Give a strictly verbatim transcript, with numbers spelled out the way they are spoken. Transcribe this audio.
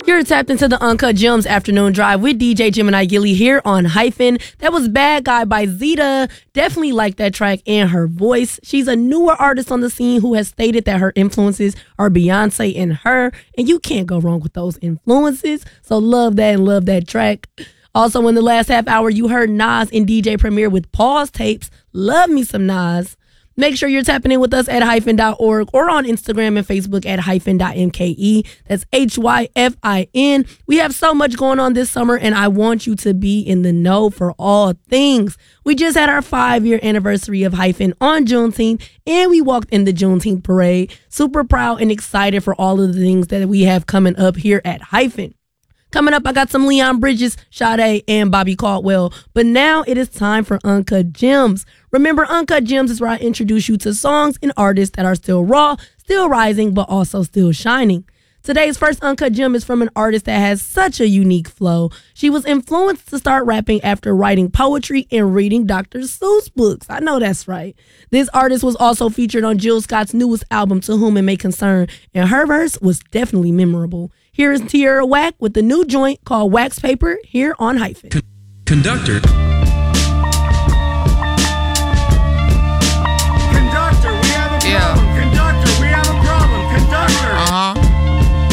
You're tapped into the Uncut Gems Afternoon Drive with D J Gemini Gilly here on Hyphen. That was Bad Guy by Zeta. Definitely like that track and her voice. She's a newer artist on the scene who has stated that her influences are Beyonce and her, and you can't go wrong with those influences. So love that and love that track. Also, in the last half hour, you heard Nas and D J Premier with Pause Tapes. Love me some Nas. Make sure you're tapping in with us at hyphen dot org or on Instagram and Facebook at hyphen dot M K E. That's H Y F I N. We have so much going on this summer, and I want you to be in the know for all things. We just had our five-year anniversary of Hyphen on Juneteenth, and we walked in the Juneteenth parade. Super proud and excited for all of the things that we have coming up here at Hyphen. Coming up, I got some Leon Bridges, Sade, and Bobby Caldwell. But now it is time for Uncut Gems. Remember, Uncut Gems is where I introduce you to songs and artists that are still raw, still rising, but also still shining. Today's first Uncut Gem is from an artist that has such a unique flow. She was influenced to start rapping after writing poetry and reading Doctor Seuss books. I know that's right. This artist was also featured on Jill Scott's newest album, To Whom It May Concern, and her verse was definitely memorable. Here is Tierra Whack with the new joint called Wax Paper here on Hyphen. Con- conductor.